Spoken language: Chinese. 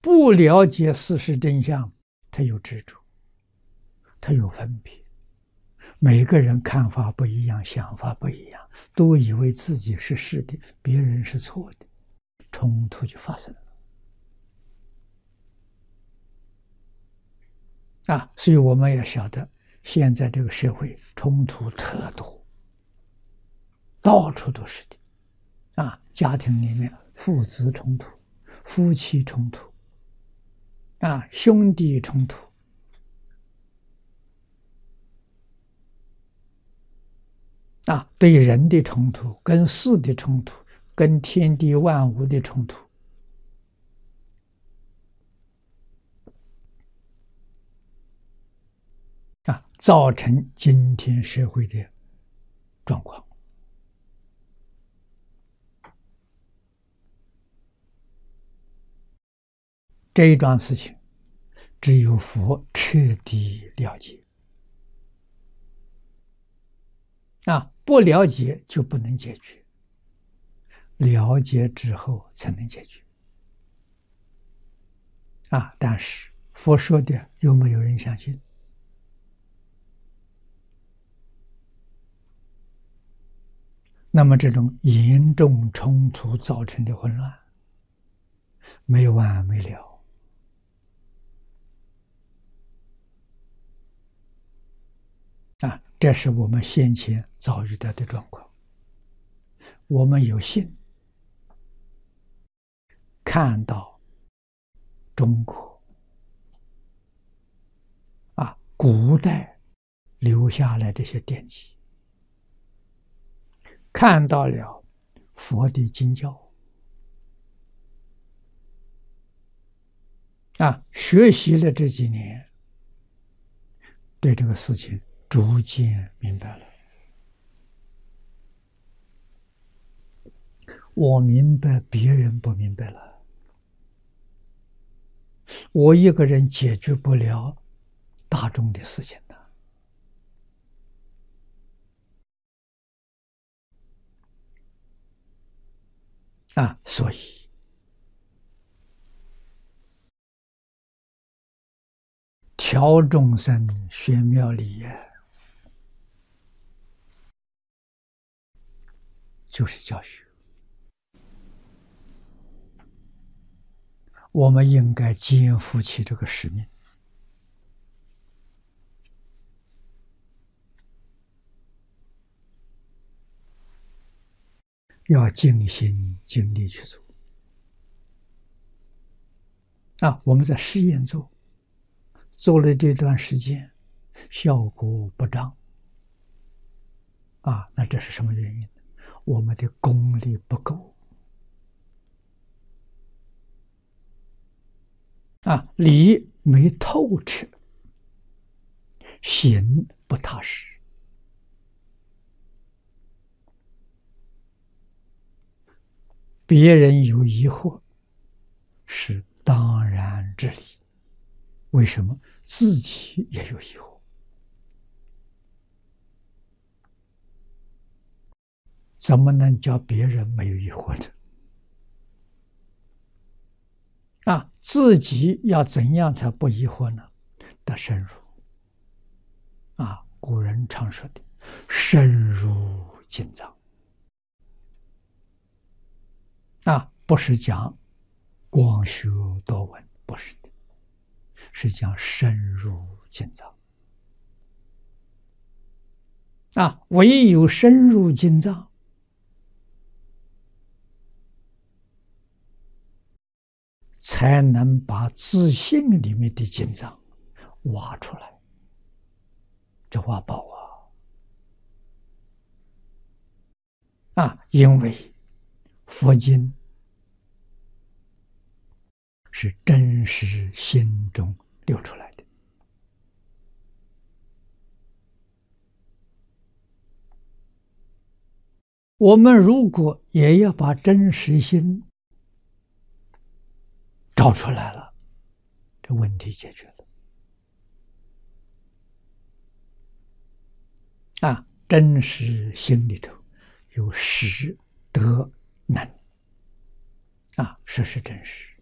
不了解事实真相，他有执着，他有分别。每个人看法不一样，想法不一样，都以为自己是是的，别人是错的，冲突就发生了。所以我们要晓得，现在这个社会冲突特多，到处都是的。家庭里面父子冲突、夫妻冲突、兄弟冲突。对人的冲突、跟事的冲突、跟天地万物的冲突，造成今天社会的状况。这一桩事情，只有佛彻底了解。不了解就不能解决，了解之后才能解决。但是佛说的有没有人相信？那么这种严重冲突造成的混乱，没完没了。这是我们先前遭遇到的状况。我们有幸看到中国古代留下来这些典籍，看到了佛的经教，学习了这几年，对这个事情逐渐明白了。我明白，别人不明白了。我一个人解决不了大众的事情的。所以调众生宣妙理就是教学。我们应该肩负起这个使命，要尽心尽力去做。我们在试验做了这段时间，效果不彰。那这是什么原因？我们的功力不够。理没透彻，行不踏实。别人有疑惑是当然之理，为什么自己也有疑惑？怎么能叫别人没有疑惑呢？自己要怎样才不疑惑呢？得深入。古人常说的深入经藏。不是讲光学多闻，不是的，是讲深入经藏。唯有深入经藏，才能把自信里面的经藏挖出来。这挖宝因为佛经是真实心中流出来的。我们如果也要把真实心找出来了，这问题解决了。真实心里头有实、德、能。实是真实。